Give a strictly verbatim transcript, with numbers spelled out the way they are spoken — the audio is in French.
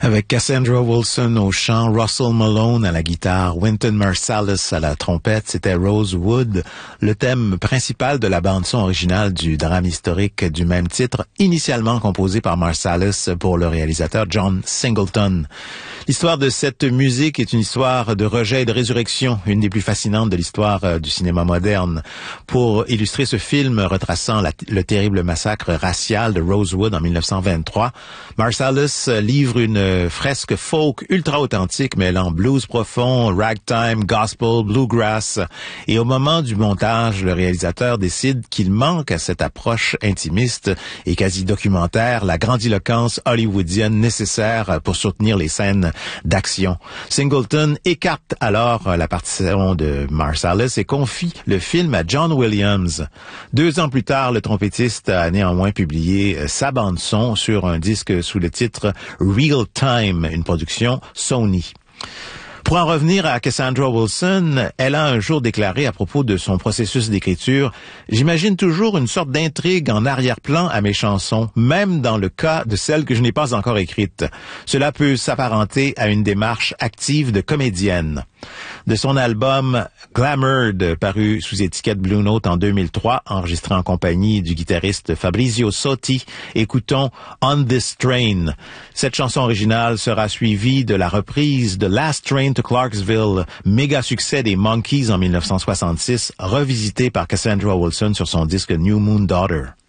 Avec Cassandra Wilson au chant, Russell Malone à la guitare, Wynton Marsalis à la trompette, c'était Rosewood, le thème principal de la bande-son originale du drame historique du même titre, initialement composé par Marsalis pour le réalisateur John Singleton. L'histoire de cette musique est une histoire de rejet et de résurrection, une des plus fascinantes de l'histoire du cinéma moderne. Pour illustrer ce film retraçant la, le terrible massacre racial de Rosewood en mille neuf cent vingt-trois, Marsalis livre une fresque folk ultra authentique mêlant blues profond, ragtime, gospel, bluegrass. Et au moment du montage, le réalisateur décide qu'il manque à cette approche intimiste et quasi documentaire la grandiloquence hollywoodienne nécessaire pour soutenir les scènes d'action. Singleton écarte alors la partition de Marsalis et confie le film à John Williams. Deux ans plus tard, le trompettiste a néanmoins publié sa bande-son sur un disque sous le titre Real Time, une production Sony. Pour en revenir à Cassandra Wilson, elle a un jour déclaré à propos de son processus d'écriture « J'imagine toujours une sorte d'intrigue en arrière-plan à mes chansons, même dans le cas de celles que je n'ai pas encore écrites. Cela peut s'apparenter à une démarche active de comédienne. » De son album Glamoured, paru sous étiquette Blue Note en deux mille trois, enregistré en compagnie du guitariste Fabrizio Sotti, écoutons On This Train. Cette chanson originale sera suivie de la reprise de Last Train to Clarksville, méga succès des Monkees en mille neuf cent soixante-six, revisité par Cassandra Wilson sur son disque New Moon Daughter.